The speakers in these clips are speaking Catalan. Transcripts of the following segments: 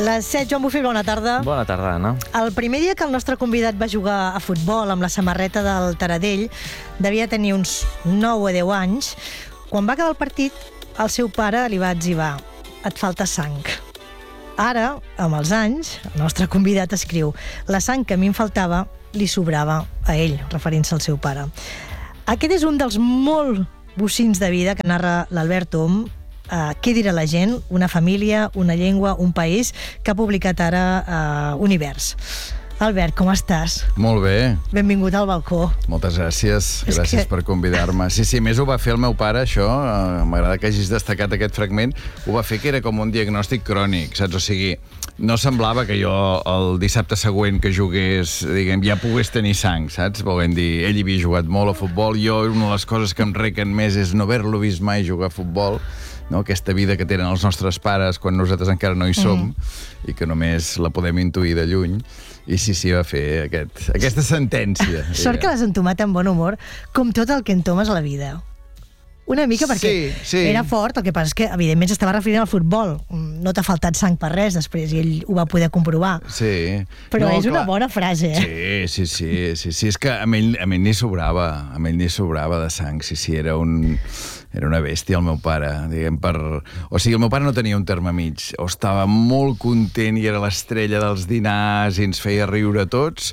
Les 7, Joan Bufil, bona tarda. Bona tarda, Anna. El primer dia que el nostre convidat va jugar a futbol amb la samarreta del Taradell devia tenir uns 9 o 10 anys. Quan va acabar el partit, el seu pare li va etzibar: et falta sang. Ara, amb els anys, el nostre convidat escriu: la sang que a mi em faltava li sobrava a ell, referint-se al seu pare. Aquest és un dels molt bocins de vida que narra l'Albert Om. Què dirà la gent? Una família, una llengua, un país, que ha publicat ara Univers. Albert, com estàs? Molt bé. Benvingut al balcó. Moltes gràcies. Gràcies per convidar-me. Sí, més ho va fer el meu pare, això. M'agrada que hagis destacat aquest fragment. Ho va fer que era com un diagnòstic crònic, saps? O sigui, no semblava que jo el dissabte següent que jugués, diguem, ja pogués tenir sang, saps? Volem dir, ell hi havia jugat molt a futbol. Jo, una de les coses que em requen més és no haver-lo vist mai jugar a futbol. No? Aquesta vida que tenen els nostres pares quan nosaltres encara no hi som i que només la podem intuir de lluny. I sí, va fer aquesta sentència. Sort que l'has entomat amb bon humor, com tot el que entomes a la vida. Una mica perquè era fort, el que passa és que evidentment s'estava referint al futbol. No t'ha faltat sang per res després i ell ho va poder comprovar. Sí. Però no, és una bona frase, eh? Sí. És que a ell n'hi sobrava. A ell n'hi sobrava de sang. Sí, era una bèstia, el meu pare. Diguem, o sigui, el meu pare no tenia un terme mig. O estava molt content i era l'estrella dels dinars i ens feia riure a tots,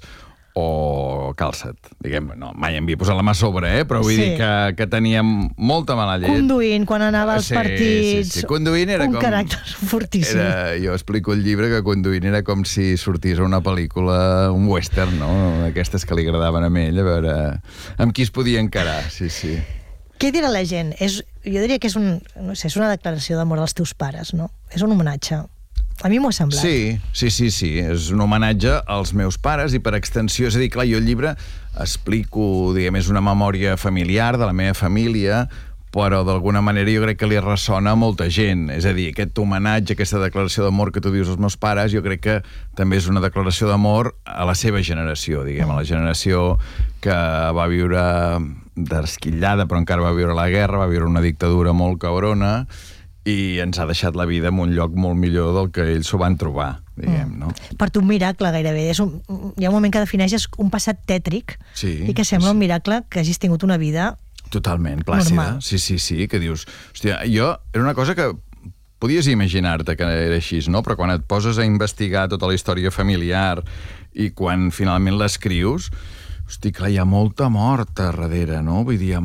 o calça't. Diguem, no, mai em havia posat la mà a sobre, però vull dir que tenia molta mala llet. Conduint quan anava als partits. Sí. Conduint era un caràcter fortíssim. Jo explico el llibre que conduint era com si sortís a una pel·lícula, un western, no? Aquestes que li agradaven a ell, a veure amb qui es podia encarar. Sí. Què dirà la gent? Jo diria que és una declaració d'amor als teus pares, no? És un homenatge. A mi m'ho ha semblat. Sí. És un homenatge als meus pares i per extensió, és a dir, clar, jo el llibre explico, diguem, és una memòria familiar de la meva família, però d'alguna manera jo crec que li ressona a molta gent. És a dir, aquest homenatge, aquesta declaració d'amor que tu dius als meus pares, jo crec que també és una declaració d'amor a la seva generació, diguem, a la generació que va viure d'esquitllada, però encara va viure la guerra, va viure una dictadura molt cabrona, i ens ha deixat la vida en un lloc molt millor del que ells s'ho van trobar, diguem, no? Per tu un miracle, gairebé. Hi ha un moment que defineixes un passat tètric i que sembla un miracle que hagis tingut una vida totalment plàcida. Sí, que dius... Hòstia, era una cosa que podies imaginar-te que era així, no? Però quan et poses a investigar tota la història familiar i quan finalment l'escrius, hosti, clar, hi ha molta mort a darrere, no? Vull dir,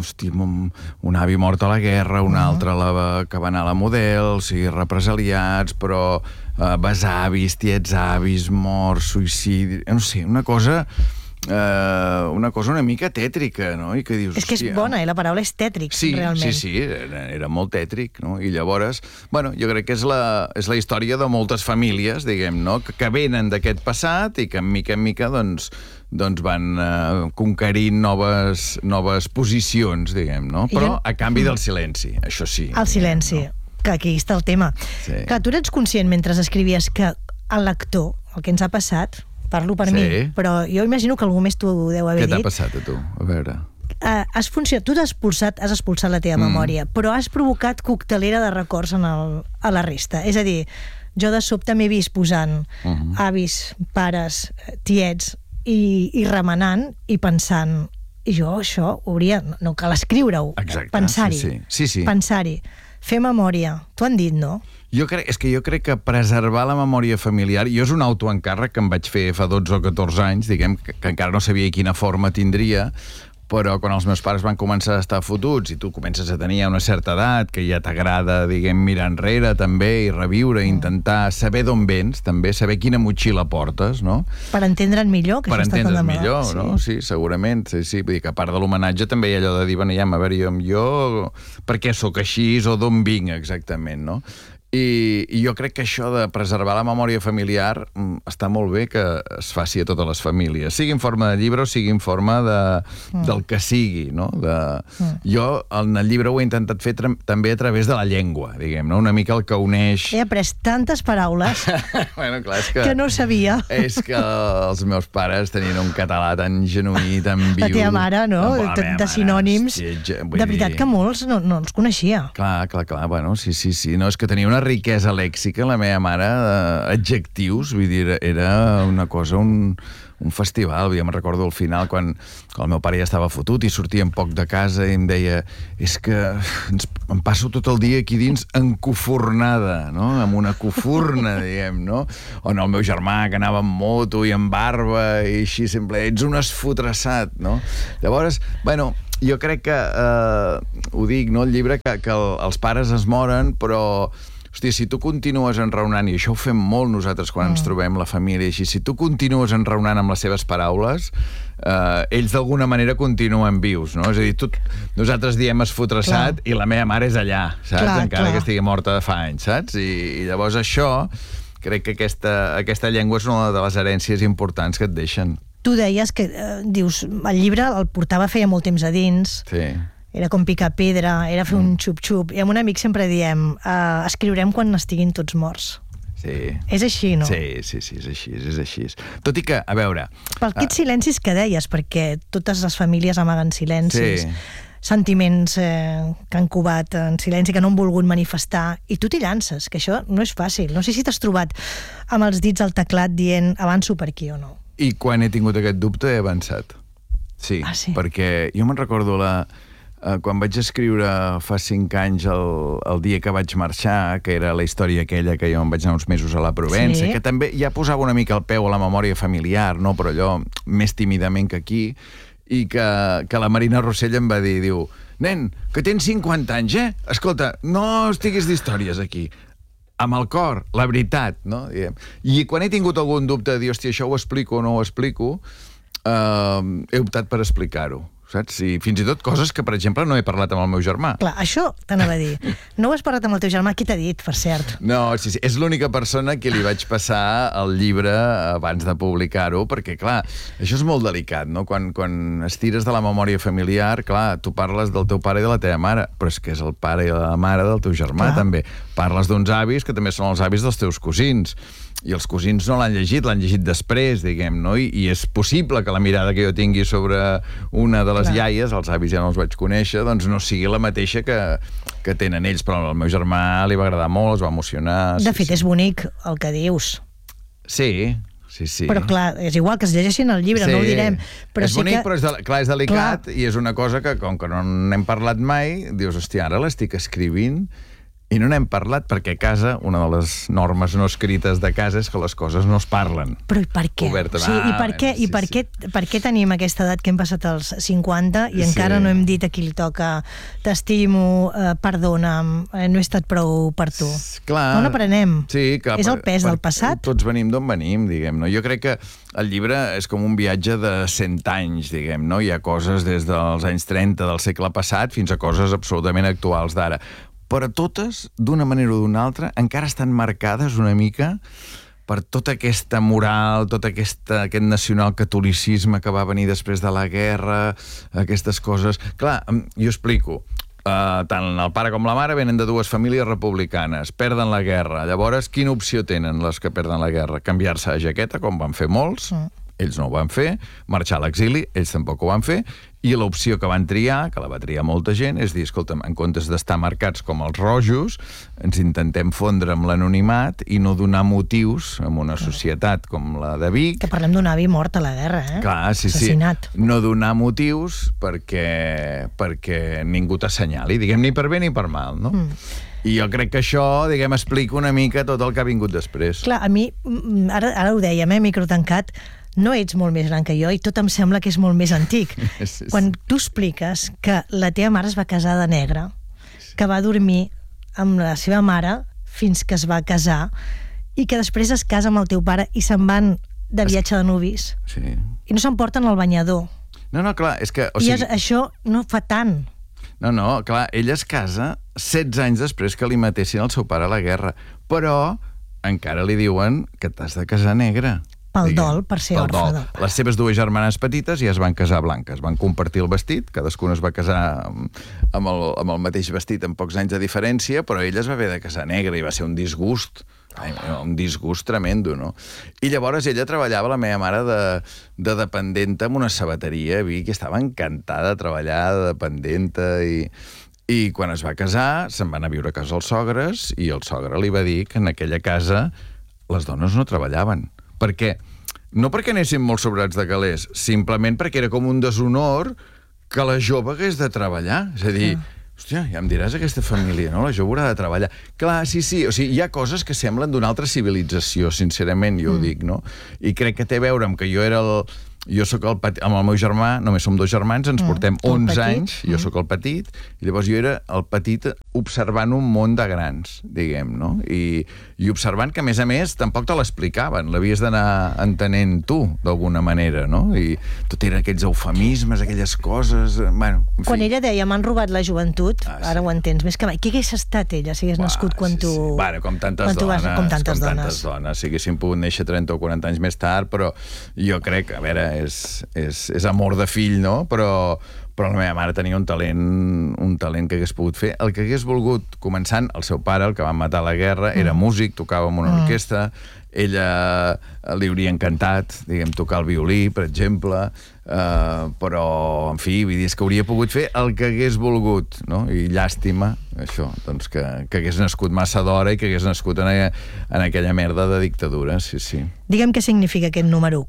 un avi mort a la guerra, un altre que va anar a la model, represaliats, però besavis, tiets avis, morts, suïcidi... No sé, una cosa una mica tètrica, no? I que dius, és que és bona, la paraula és tètric, realment. Sí, era molt tètric, no? I llavors, jo crec que és la història de moltes famílies, diguem, no? Que venen d'aquest passat i que, en mica, doncs van conquerint noves posicions, diguem, no? Però a canvi del silenci, això sí. El silenci, que aquí està el tema. Que tu eres conscient, mentre escrivies, que el lector, el que ens ha passat, parlo per mi, però jo imagino que algú més t'ho deu haver dit. Què t'ha passat a tu? A veure... Tu has expulsat la teva memòria, però has provocat coctelera de records a la resta. És a dir, jo de sobte m'he vist posant avis, pares, tiets, i remenant i pensant, i jo això hauria... No cal escriure-ho, pensar-hi. Sí. Pensar-hi. Fer memòria. T'ho han dit, no? Jo crec que preservar la memòria familiar... Jo és un autoencàrrec que em vaig fer fa 12 o 14 anys, diguem, que encara no sabia quina forma tindria, però quan els meus pares van començar a estar fotuts i tu comences a tenir una certa edat, que ja t'agrada, diguem, mirar enrere també i reviure, intentar saber d'on vens, també, saber quina motxilla portes, no? Per entendre'n millor, que això està tan de moda. Per entendre'n millor, no? Sí, segurament. Sí, vull dir que a part de l'homenatge també hi ha allò de dir, a veure, jo per què sóc així o d'on vinc exactament, no? I jo crec que això de preservar la memòria familiar està molt bé que es faci a totes les famílies, sigui en forma de llibre o sigui en forma del que sigui, no? Jo en el llibre ho he intentat fer també a través de la llengua, diguem, no? Una mica el que uneix... He après tantes paraules clar, que no sabia. És que els meus pares tenien un català tan genuí, tan viu... La teva mare, no? De sinònims. De veritat que molts no els coneixia. Clar, bueno, sí. No, és que tenia una riquesa lèxica, la meva mare, adjectius, vull dir, era una cosa, un festival. Ja me'n recordo al final, quan el meu pare ja estava fotut i sortia poc de casa i em deia, és que em passo tot el dia aquí dins encofornada, no? Amb una cofurna, diguem, no? O no, el meu germà, que anava amb moto i amb barba i així, sempre, ets un esfotrassat, no? Llavors, bueno, jo crec que, ho dic, no, el llibre, que els pares es moren, però hòstia, si tu continues enraonant, i això ho fem molt nosaltres quan ens trobem la família així, si tu continues enraonant amb les seves paraules, ells d'alguna manera continuen vius, no? És a dir, nosaltres diem esfotrassat i la meva mare és allà, saps? Encara que estigui morta de fa anys, saps? I llavors això, crec que aquesta llengua és una de les herències importants que et deixen. Tu deies que, dius, el llibre el portava feia molt temps a dins. Sí. Era com picar pedra, era fer un xup-xup. I amb un amic sempre diem, escriurem quan estiguin tots morts. Sí. És així, no? Sí, és així. Tot i que, a veure... Per aquests silencis que deies, perquè totes les famílies amaguen silencis, sentiments que han covat en silenci, que no han volgut manifestar, i tu t'hi llances, que això no és fàcil. No sé si t'has trobat amb els dits al teclat dient avanço per aquí o no. I quan he tingut aquest dubte he avançat. Sí, perquè jo me'n recordo quan vaig escriure fa 5 anys el dia que vaig marxar, que era la història aquella que jo em vaig anar uns mesos a la Provença, que també ja posava una mica el peu a la memòria familiar, no? Però allò més tímidament que aquí, i que la Marina Rossell em va dir, diu, nen, que tens 50 anys, escolta, no estiguis d'històries aquí, amb el cor, la veritat, no? I quan he tingut algun dubte de dir, hòstia, això ho explico o no ho explico, he optat per explicar-ho, saps? I fins i tot coses que, per exemple, no he parlat amb el meu germà. Clar, això t'anava a dir. No ho has parlat amb el teu germà, qui t'ha dit, per cert? No, sí, és l'única persona que li vaig passar el llibre abans de publicar-ho, perquè, clar, això és molt delicat, no? Quan estires de la memòria familiar, clar, tu parles del teu pare i de la teva mare, però és que és el pare i la mare del teu germà, també. Parles d'uns avis que també són els avis dels teus cosins, i els cosins no l'han llegit després, diguem, no? I és possible que la mirada que jo tingui sobre una de les iaies, els avis ja no els vaig conèixer, doncs no sigui la mateixa que tenen ells, però al meu germà li va agradar molt, es va emocionar... De fet, és bonic el que dius. Sí. Però clar, és igual que es llegeixin el llibre, no ho direm. És bonic, però és delicat, i és una cosa que, com que no n'hem parlat mai, dius, hòstia, ara l'estic escrivint i no n'hem parlat, perquè a casa, una de les normes no escrites de casa és que les coses no es parlen. Però i per què? I per què tenim aquesta edat que hem passat els 50 i encara no hem dit a qui li toca t'estimo, perdona'm, no he estat prou per tu? Clar. No n'aprenem. Sí, és el pes del passat? Tots venim d'on venim, diguem. Jo crec que el llibre és com un viatge de 100 anys, diguem. Hi ha coses des dels anys 30 del segle passat fins a coses absolutament actuals d'ara. Però totes, d'una manera o d'una altra, encara estan marcades una mica per tota aquesta moral, tot aquest nacionalcatolicisme que va venir després de la guerra, aquestes coses... Clar, jo explico, tant el pare com la mare venen de dues famílies republicanes, perden la guerra. Llavors, quina opció tenen les que perden la guerra? Canviar-se a jaqueta, com van fer molts, ells no ho van fer, marxar a l'exili, ells tampoc ho van fer, i l'opció que van triar, que la va triar molta gent, és dir, escolta'm, en comptes d'estar marcats com els rojos, ens intentem fondre amb l'anonimat i no donar motius en una societat com la de Vic. Que parlem d'un avi mort a la guerra, Clar, sí. Assassinat. No donar motius perquè ningú t'assenyali, diguem, ni per bé ni per mal, no? I jo crec que això, diguem, explica una mica tot el que ha vingut després. Clar, a mi, ara ho dèiem, micro tancat, no ets molt més gran que jo i tot em sembla que és molt més antic. Quan tu expliques que la teva mare es va casar de negre, que va dormir amb la seva mare fins que es va casar i que després es casa amb el teu pare i se'n van de viatge de nuvis i no s'emporten al banyador. No, clar, és que... I això no fa tant. No, clar, ella es casa 16 anys després que li matessin el seu pare a la guerra, però encara li diuen que t'has de casar negre. Pel dol, per ser orfe del pare. Les seves dues germanes petites ja es van casar blanques, van compartir el vestit, cadascuna es va casar amb el mateix vestit amb pocs anys de diferència, però ella es va haver de casar negra i va ser un disgust tremendo, no? I llavors ella treballava, la meva mare, de dependenta en una sabateria a Vic, i estava encantada de treballar de dependenta I quan es va casar, se'n van a viure a casa els sogres i el sogre li va dir que en aquella casa les dones no treballaven. Perquè, no perquè anessin molt sobrats de calés, simplement perquè era com un deshonor que la jove hagués de treballar. És a dir, hòstia, ja em diràs aquesta família, no? La jove haurà de treballar. Clar, sí, o sigui, hi ha coses que semblen d'una altra civilització, sincerament, jo ho dic, no? I crec que té a veure amb que jo era jo sóc el petit, amb el meu germà, només som 2 germans, ens portem 11 anys, jo sóc el petit, i llavors jo era el petit observant un món de grans, diguem, no? I observant que, a més, tampoc te l'explicaven, l'havies d'anar entenent tu, d'alguna manera, no? I tot eren aquests eufemismes, aquelles coses... Bueno, en fi. Quan ella deia, m'han robat la joventut, ara ho entens més que mai. Què hagués estat ella si hagués nascut quan tu... Bueno, com tantes dones. Si haguessin pogut néixer 30 o 40 anys més tard, però jo crec, a veure, és amor de fill, no? Però la meva mare tenia un talent que hagués pogut fer. El que hagués volgut, començant, el seu pare, el que va matar a la guerra, era músic, tocava en una orquestra, ella li hauria encantat, diguem, tocar el violí, per exemple, però, en fi, vull dir, és que hauria pogut fer el que hagués volgut, no? I llàstima, això, doncs, que hagués nascut massa d'hora i que hagués nascut en aquella merda de dictadura, sí. Digue'm què significa aquest número,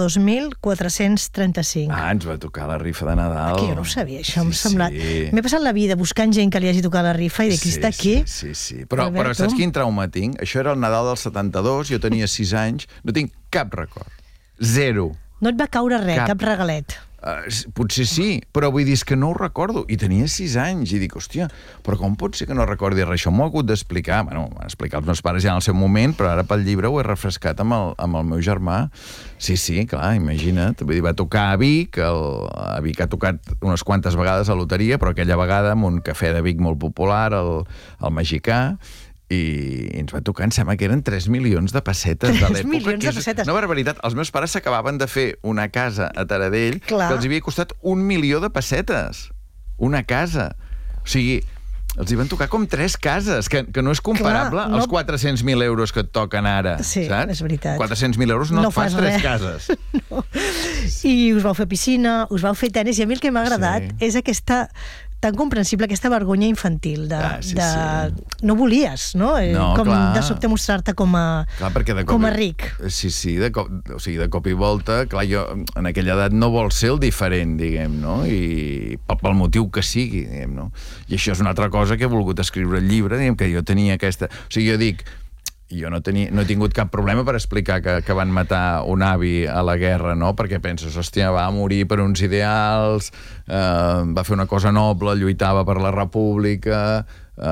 42.435. Ens va tocar la rifa de Nadal. Que jo no ho sabia, això m'ha semblat... M'he passat la vida buscant gent que li hagi tocat la rifa i dic, està aquí? Sí. Però saps quin trauma tinc? Això era el Nadal del 72, jo tenia 6 anys, no tinc cap record. 0. No et va caure res, cap regalet. Potser sí, però vull dir que no ho recordo. I tenia 6 anys, i dic, hòstia, però com pot ser que no recordi res? Això m'ho ha hagut d'explicar. Bueno, m'ho han explicat els meus pares ja en el seu moment, però ara pel llibre ho he refrescat amb el meu germà. Sí, clar, imagina't. Vull dir, va tocar a Vic, a Vic ha tocat unes quantes vegades a loteria, però aquella vegada en un cafè de Vic molt popular, el Mexicà, i ens va tocar, em sembla que eren 3 milions de pessetes de l'època. 3 milions de pessetes. Una barbaritat. Els meus pares s'acabaven de fer una casa a Taradell que els havia costat 1 milió de pessetes. Una casa. O sigui, els hi van tocar com 3 cases, que no és comparable als 400.000 euros que et toquen ara, saps? Sí, és veritat. 400.000 euros no et fas 3 cases. No. I us vau fer piscina, us vau fer tenis, i a mi el que m'ha agradat és aquesta... tan comprensible, aquesta vergonya infantil no volies, no? De sobte mostrar-te com a ric. Sí, de cop i volta, clar, jo en aquella edat no vol ser el diferent, diguem, no? I pel motiu que sigui, diguem, no? I això és una altra cosa que he volgut escriure al llibre, diguem, que jo tenia aquesta... O sigui, jo dic, jo no he tingut cap problema per explicar que van matar un avi a la guerra, no? Perquè penses, hòstia, va morir per uns ideals, va fer una cosa noble, lluitava per la república...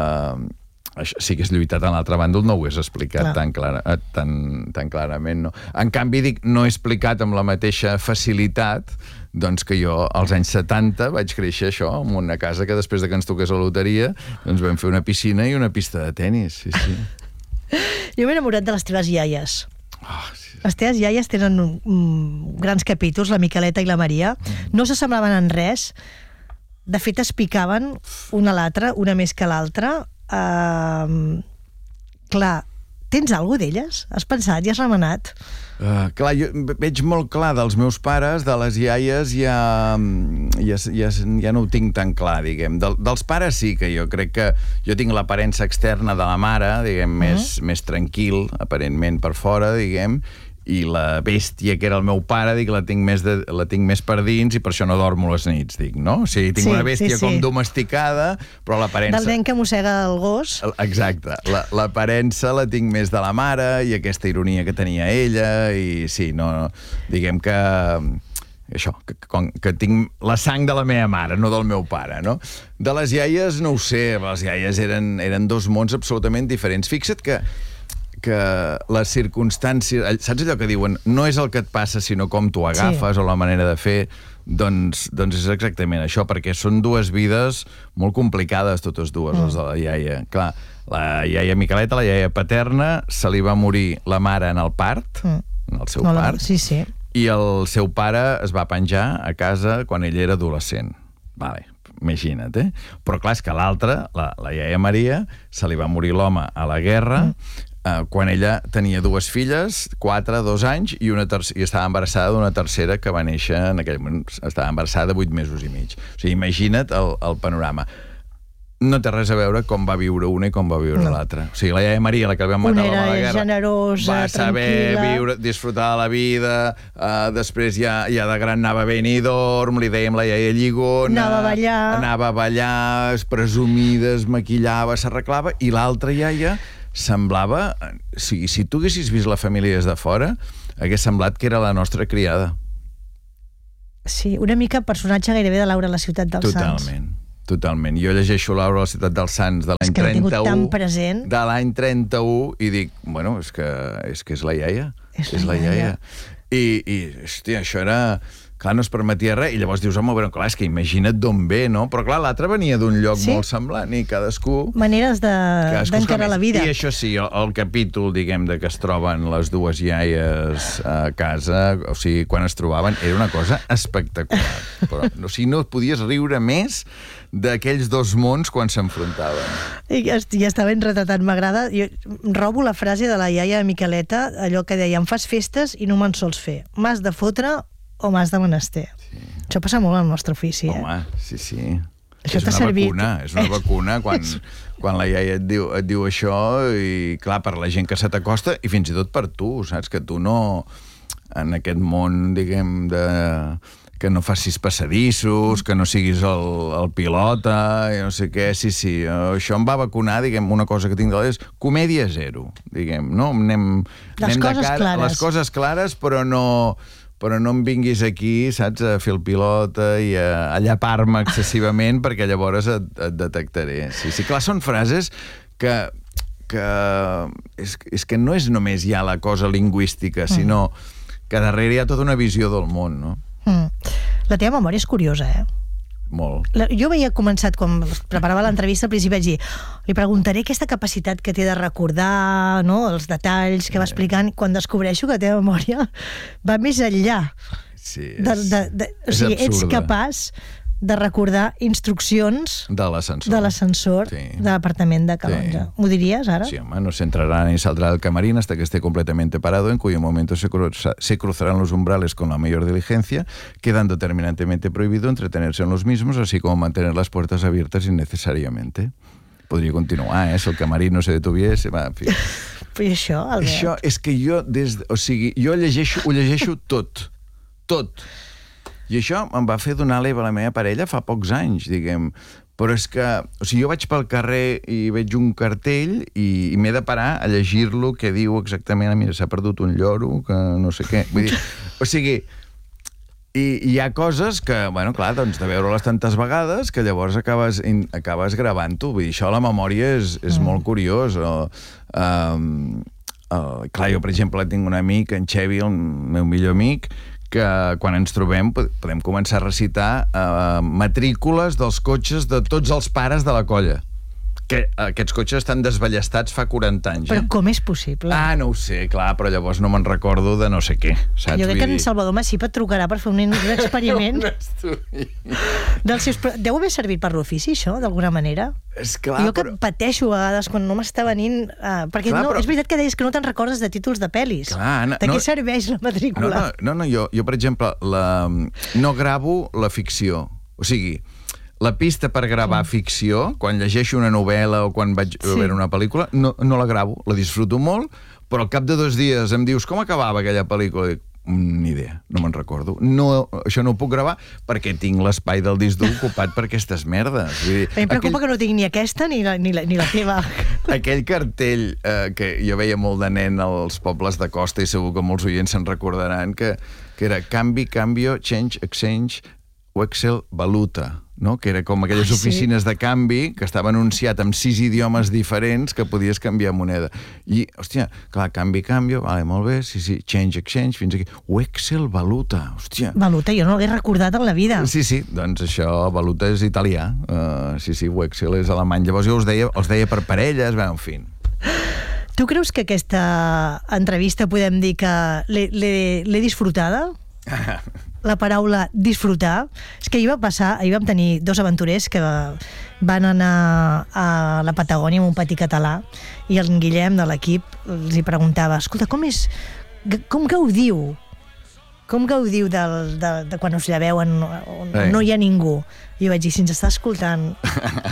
Si hagués lluitat a l'altra bàndol no ho hagués explicat tan clarament, no? En canvi, dic, no he explicat amb la mateixa facilitat doncs que jo als anys 70 vaig créixer això, en una casa que després de que ens toqués la loteria doncs vam fer una piscina i una pista de tenis, sí. Jo m'he enamorat de les teves iaies. Les teves iaies tenen grans capítols, la Miqueleta i la Maria. No s'assemblaven en res. De fet, es picaven una a l'altra, una més que l'altra. Clar, tens alguna d'elles? Has pensat i has remenat? Clar, jo veig molt clar dels meus pares, de les iaies ja no ho tinc tan clar, diguem. Dels pares sí, que jo crec que jo tinc l'aparença externa de la mare, diguem, més tranquil, aparentment per fora, diguem, i la bèstia que era el meu pare, dic, la tinc més per dins i per això no dormo les nits, dic, no? O sigui, tinc una bèstia com domesticada, però l'aparença... Del nen que mossega el gos. Exacte. L'aparença la tinc més de la mare i aquesta ironia que tenia ella i sí, no, diguem que... això, que tinc la sang de la meva mare, no del meu pare, no? De les iaies, no ho sé, les iaies eren dos mons absolutament diferents. Fixa't que les circumstàncies... Saps allò que diuen? No és el que et passa, sinó com t'ho agafes o la manera de fer. Doncs és exactament això, perquè són dues vides molt complicades, totes dues, les de la iaia. Clar, la iaia Miqueleta, la iaia paterna, se li va morir la mare en el part, en el seu part, i el seu pare es va penjar a casa quan ell era adolescent. Vale, imagina't, eh? Però clar, és que l'altra, la iaia Maria, se li va morir l'home a la guerra, quan ella tenia 2 filles, 4, 2 anys, i estava embarassada d'una tercera que va néixer en aquell moment, estava embarassada de 8 mesos i mig. O sigui, imagina't el panorama. no té res a veure com va viure una i com va viure l'altra. O sigui, la iaia Maria, la que el van matar a la Mala Guerra, generosa, va saber viure, disfrutar de la vida, després ja de gran anava a Benidorm, li dèiem la iaia Lligona, anava a ballar, es presumida, es maquillava, s'arreglava, i l'altra iaia semblava... O sigui, si tu haguessis vist la família des de fora, hagués semblat que era la nostra criada. Sí, una mica personatge gairebé de Laura a la ciutat dels Sants. Totalment. Jo llegeixo Laura a la ciutat dels Sants de l'any 31. És que l'he tingut tan present. De l'any 31 i dic, bueno, és que és la iaia. És la iaia. I, hòstia, això era... Clar, no es permetia res, i llavors dius, home, però clar, és que imagina't d'on ve, no? Però clar, l'altre venia d'un lloc molt semblant, i cadascú... Maneres d'encarar la vida. I això sí, el capítol, diguem, de que es troben les dues iaies a casa, o sigui, quan es trobaven, era una cosa espectacular. Però, o sigui, no podies riure més d'aquells dos mons quan s'enfrontaven. I ja està ben retratat, m'agrada. Jo robo la frase de la iaia Miqueleta, allò que deia, em fas festes i no me'n sols fer. M'has de fotre o m'has de menester. Sí. Això passa molt al nostre ofici, Home, sí. Això t'ha servit. És una vacuna quan la iaia et diu això, i clar, per la gent que se t'acosta, i fins i tot per tu, saps? Que tu no, en aquest món, diguem, que no facis passadissos, que no siguis el pilota, i no sé què, sí, això em va vacunar, diguem, una cosa que tinc de és comèdia zero, diguem, no? Anem les coses clares. Les coses clares, però no em vinguis aquí, saps, a fer el pilota i a llapar-me excessivament, perquè llavors et detectaré. Sí, clar, són frases que és que no és només ja la cosa lingüística, sinó que darrere hi ha tota una visió del món, no? La teva memòria és curiosa, Molt. Jo havia començat, quan preparava l'entrevista, al principi vaig dir, li preguntaré aquesta capacitat que té de recordar, no?, els detalls que va explicant, quan descobreixo que la teva memòria va més enllà. Sí, o sigui, ets capaç de recordar instruccions de l'ascensor de l'apartament de Calonge. ¿M'ho diries ara? Sí, home, no se entrará ni saldrá del camarín hasta que esté completamente parado, en cuyo momento se cruzarán los umbrales con la mayor diligencia, quedando terminantemente prohibido entretenerse en los mismos, así como mantener las puertas abiertas innecesariamente. Podria continuar, si el camarí no se detuviese... Va, en fi. Però i això, Albert? Això és que jo, ho llegeixo tot. I això em va fer donar l'Eva a la meva parella fa pocs anys, diguem. Però és que, o sigui, jo vaig pel carrer i veig un cartell i m'he de parar a llegir-lo, que diu exactament, mira, s'ha perdut un lloro, que no sé què. Vull dir, o sigui, hi ha coses que, bueno, clar, doncs de veure-les tantes vegades que llavors acabes gravant-ho. Vull dir, això a la memòria és molt curiós. Clar, jo, per exemple, tinc un amic, en Xevi, el meu millor amic, que quan ens trobem podem començar a recitar matrícules dels cotxes de tots els pares de la colla. Que aquests cotxes estan desballestats fa 40 anys. Però com és possible? No ho sé, clar, però llavors no me'n recordo de no sé què, saps? Jo crec que en Salvador Massip et trucarà per fer un experiment. Deu haver servit per l'ofici, això, d'alguna manera? Esclar, jo que pateixo a vegades quan no m'està venint... Perquè és veritat que deies que no te'n recordes de títols de pel·lis. De què serveix la matrícula? No, jo, per exemple, no gravo la ficció. O sigui, la pista per gravar ficció, quan llegeixo una novel·la o quan vaig veure una pel·lícula, no la gravo, la disfruto molt, però al cap de 2 dies em dius com acabava aquella pel·lícula? Dic, ni idea, no me'n recordo. Això no ho puc gravar perquè tinc l'espai del disc dur ocupat per aquestes merdes. Em preocupa que no tinc ni aquesta ni la teva. Aquell cartell que jo veia molt de nen als pobles de costa, i segur que molts oients se'n recordaran, que era canvi, cambio, change, exchange, Wexel, valuta, no? Que era com aquelles oficines de canvi que estava anunciat amb 6 idiomes diferents que podies canviar moneda. I, hòstia, clar, canvi, canvio, vale, molt bé, sí, change, exchange, fins aquí. Wexel, valuta, hòstia. Valuta, jo no l'he recordat en la vida. Sí, doncs això, valuta és italià. Sí, Wexel és alemany. Llavors jo els deia per parelles, en fi. Tu creus que aquesta entrevista podem dir que l'he disfrutada? La paraula disfrutar. És que ahir vam tenir 2 aventurers que van anar a la Patagònia amb un patí català, i el Guillem de l'equip els hi preguntava, escolta, com gaudiu? Com gaudiu de quan us lleveu on no hi ha ningú? I jo vaig dir, si ens està escoltant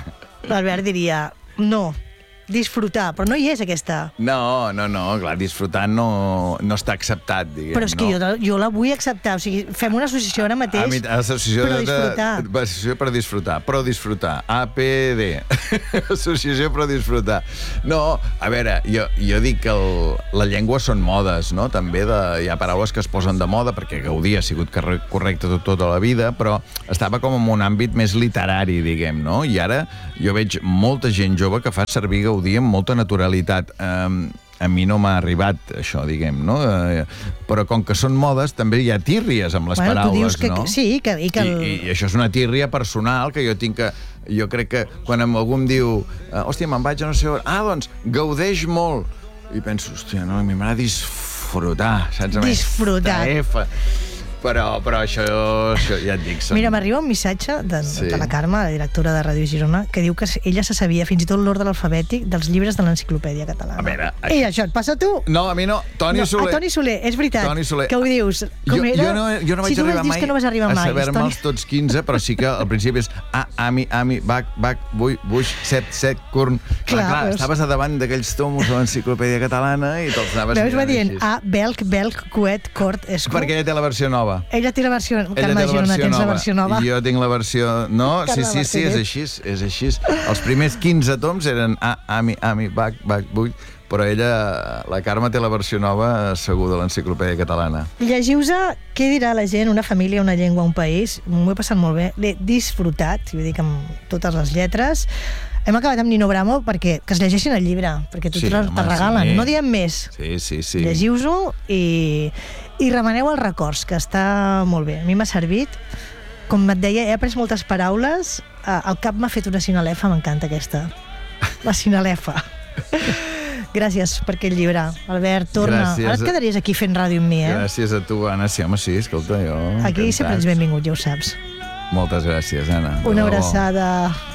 l'Albert diria, no, disfrutar, però no hi és aquesta. No, clar, disfrutar no està acceptat, diguem, Però és que jo la vull acceptar, o sigui, fem una associació ara mateix Associació per disfrutar, pro disfrutar, APD, associació pro disfrutar. No, a veure, jo dic que la llengua són modes, no? També hi ha paraules que es posen de moda, perquè gaudir ha sigut correcte tota la vida, però estava com en un àmbit més literari, diguem, no? I ara jo veig molta gent jove que fa servir gaudir amb molta naturalitat. A mi no m'ha arribat això, diguem, no? Però com que són modes, també hi ha tírries amb les paraules, tu dius que, no? Sí, I això és una tírria personal que jo tinc que... Jo crec que quan algú em diu hòstia, me'n vaig a no sé on... Doncs gaudeix molt. I penso, hòstia, no, a mi m'agrada disfrutar, saps? Disfrutar. Però això ja et dic... Mira, m'arriba un missatge de la Carme, la directora de Ràdio Girona, que diu que ella se sabia fins i tot l'ordre alfabètic dels llibres de l'enciclopèdia catalana. A veure... I això et passa a tu? No, a mi no. Toni Soler. Toni Soler, és veritat. Toni Soler. Que ho dius. Jo no vaig arribar mai a saber-me'ls tots 15, però sí que al principi és ami, bac, buix, set, curn... Clar, estaves a davant d'aquells tomos de l'enciclopèdia catalana i te'ls anaves... Veus, va dient belc, coet, cort, esco... Perquè ella té la versió nova. Ella té la versió... Carme Girona, tens la versió nova. I jo tinc la versió... No, sí, és així. Els primers 15 toms eren ami, bac, buix, però ella, la Carme, té la versió nova segur de l'enciclopèdia catalana. Llegiu-se què dirà la gent, una família, una llengua, un país. M'ho he passat molt bé. L'he disfrutat, ho dic amb totes les lletres. Hem acabat amb Nino Bravo perquè que es llegeixin el llibre, perquè tu te'l regalen. No diem més. Sí. Llegiu-ho i remeneu els records, que està molt bé. A mi m'ha servit. Com et deia, he après moltes paraules. Al cap m'ha fet una sinalefa, m'encanta aquesta. La sinalefa. Gràcies per aquest llibre. Albert, torna. Gràcies. Ara et quedaries aquí fent ràdio amb mi, Gràcies a tu, Anna. Sí, home, sí, escolta, jo... Aquí sempre ets benvingut, ja ho saps. Moltes gràcies, Anna. Una abraçada.